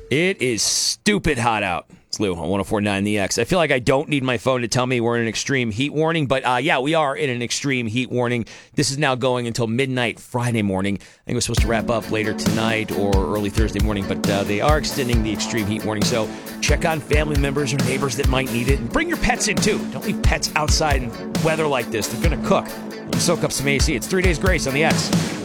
It is stupid hot out. It's Lou on 104.9 The X. I feel like I don't need my phone to tell me we're in an extreme heat warning, but yeah, we are in an extreme heat warning. This is now going until midnight Friday morning. I think we're supposed to wrap up later tonight or early Thursday morning, but they are extending the extreme heat warning. So check on family members or neighbors that might need it. And bring your pets in, too. Don't leave pets outside in weather like this. They're going to cook. You can soak up some AC. It's 3 Days Grace on The X.